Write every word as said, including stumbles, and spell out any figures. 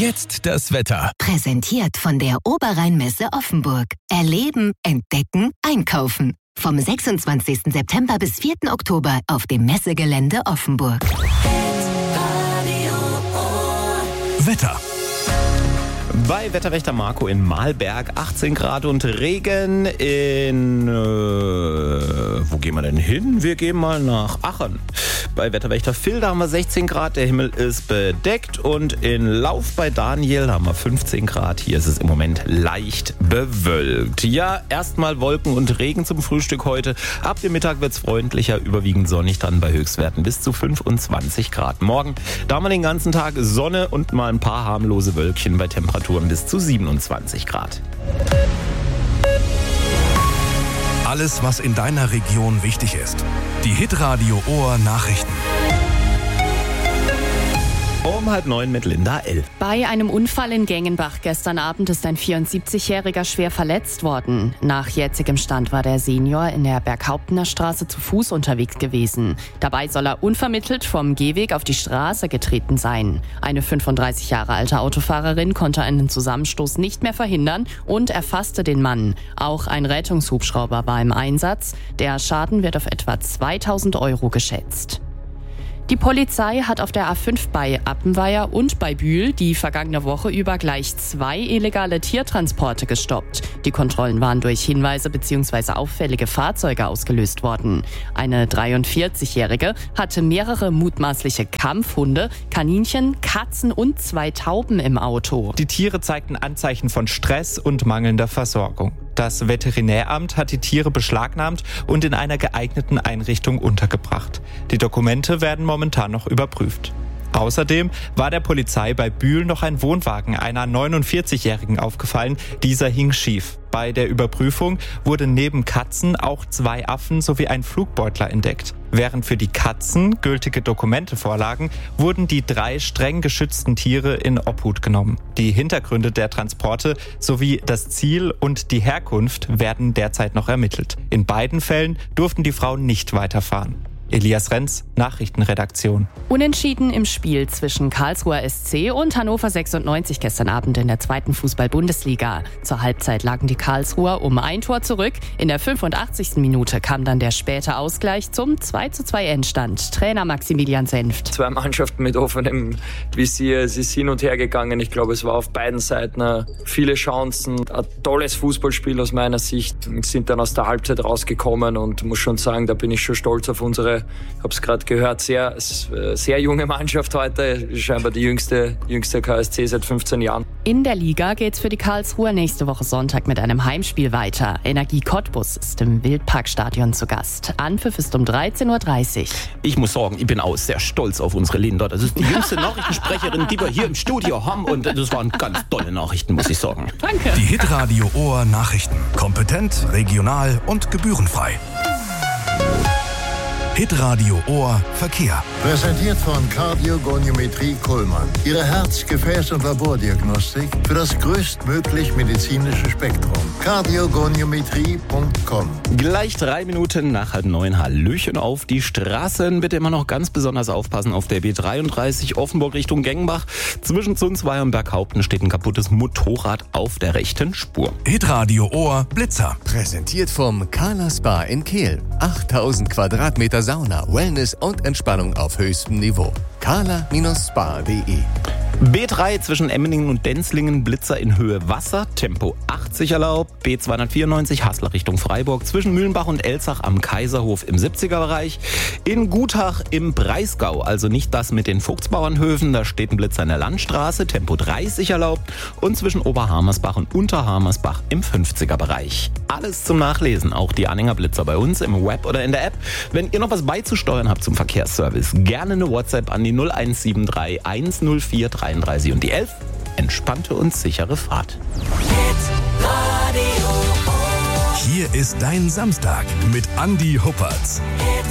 Jetzt das Wetter. Präsentiert von der Oberrheinmesse Offenburg. Erleben, entdecken, einkaufen. Vom sechsundzwanzigsten September bis vierten Oktober auf dem Messegelände Offenburg. Wetter. Bei Wetterwächter Marco in Mahlberg achtzehn Grad und Regen in... Äh, wo gehen wir denn hin? Wir gehen mal nach Aachen. Bei Wetterwächter Phil, da haben wir sechzehn Grad, der Himmel ist bedeckt. Und in Lauf bei Daniel haben wir fünfzehn Grad. Hier ist es im Moment leicht bewölkt. Ja, erstmal Wolken und Regen zum Frühstück heute. Ab dem Mittag wird es freundlicher, überwiegend sonnig, dann bei Höchstwerten bis zu fünfundzwanzig Grad. Morgen, da haben wir den ganzen Tag Sonne und mal ein paar harmlose Wölkchen bei Temperaturen bis zu siebenundzwanzig Grad. Alles, was in deiner Region wichtig ist. Die Hitradio Ohr Nachrichten. Um halb neun mit Linda L. Bei einem Unfall in Gengenbach gestern Abend ist ein vierundsiebzigjähriger schwer verletzt worden. Nach jetzigem Stand war der Senior in der Berghauptener Straße zu Fuß unterwegs gewesen. Dabei soll er unvermittelt vom Gehweg auf die Straße getreten sein. Eine fünfunddreißig Jahre alte Autofahrerin konnte einen Zusammenstoß nicht mehr verhindern und erfasste den Mann. Auch ein Rettungshubschrauber war im Einsatz. Der Schaden wird auf etwa zweitausend Euro geschätzt. Die Polizei hat auf der A fünf bei Appenweier und bei Bühl die vergangene Woche über gleich zwei illegale Tiertransporte gestoppt. Die Kontrollen waren durch Hinweise bzw. auffällige Fahrzeuge ausgelöst worden. Eine dreiundvierzigjährige hatte mehrere mutmaßliche Kampfhunde, Kaninchen, Katzen und zwei Tauben im Auto. Die Tiere zeigten Anzeichen von Stress und mangelnder Versorgung. Das Veterinäramt hat die Tiere beschlagnahmt und in einer geeigneten Einrichtung untergebracht. Die Dokumente werden momentan noch überprüft. Außerdem war der Polizei bei Bühl noch ein Wohnwagen einer neunundvierzigjährigen aufgefallen. Dieser hing schief. Bei der Überprüfung wurden neben Katzen auch zwei Affen sowie ein Flugbeutler entdeckt. Während für die Katzen gültige Dokumente vorlagen, wurden die drei streng geschützten Tiere in Obhut genommen. Die Hintergründe der Transporte sowie das Ziel und die Herkunft werden derzeit noch ermittelt. In beiden Fällen durften die Frauen nicht weiterfahren. Elias Renz, Nachrichtenredaktion. Unentschieden im Spiel zwischen Karlsruher S C und Hannover sechsundneunzig gestern Abend in der zweiten Fußball-Bundesliga. Zur Halbzeit lagen die Karlsruher um ein Tor zurück. In der fünfundachtzigsten Minute kam dann der späte Ausgleich zum zwei zu zwei Endstand. Trainer Maximilian Senft. Zwei Mannschaften mit offenem Visier. Es ist hin und her gegangen. Ich glaube, es war auf beiden Seiten viele Chancen. Ein tolles Fußballspiel aus meiner Sicht. Wir sind dann aus der Halbzeit rausgekommen und muss schon sagen, da bin ich schon stolz auf unsere, ich habe es gerade gehört, sehr, sehr junge Mannschaft heute. Scheinbar die jüngste, jüngste K S C seit fünfzehn Jahren. In der Liga geht's für die Karlsruher nächste Woche Sonntag mit einem Heimspiel weiter. Energie Cottbus ist im Wildparkstadion zu Gast. Anpfiff ist um dreizehn Uhr dreißig. Ich muss sagen, ich bin auch sehr stolz auf unsere Linda. Das ist die jüngste Nachrichtensprecherin, die wir hier im Studio haben. Und das waren ganz tolle Nachrichten, muss ich sagen. Danke. Die Hitradio Ohr Nachrichten. Kompetent, regional und gebührenfrei. Hitradio Ohr Verkehr. Präsentiert von Kardiogoniometrie Kuhlmann. Ihre Herz-, Gefäß- und Labordiagnostik für das größtmöglich medizinische Spektrum. kardiogoniometrie punkt com. Gleich drei Minuten nach halb neun. Hallöchen auf die Straßen. Bitte immer noch ganz besonders aufpassen auf der B dreiunddreißig Offenburg Richtung Gengenbach. Zwischen Zunzweier und Berghaupten steht ein kaputtes Motorrad auf der rechten Spur. Hitradio Ohr Blitzer. Präsentiert vom Kala Spa in Kehl. achttausend Quadratmeter Sauna, Wellness und Entspannung auf höchstem Niveau. kala Spa punkt de. B drei zwischen Emmendingen und Denzlingen, Blitzer in Höhe Wasser, Tempo achtzig erlaubt. B zweihundertvierundneunzig Haslar Richtung Freiburg, zwischen Mühlenbach und Elzach am Kaiserhof im siebziger Bereich. In Gutach im Breisgau, also nicht das mit den Vogtsbauernhöfen, da steht ein Blitzer in der Landstraße, Tempo dreißig erlaubt. Und zwischen Oberhamersbach und Unterhamersbach im fünfziger Bereich. Alles zum Nachlesen, auch die Anhänger Blitzer bei uns im Web oder in der App. Wenn ihr noch was beizusteuern habt zum Verkehrsservice, gerne eine WhatsApp an die null eins sieben drei eins null vier dreiunddreißig und die elf. Entspannte und sichere Fahrt. Hier ist dein Samstag mit Andi Huppertz.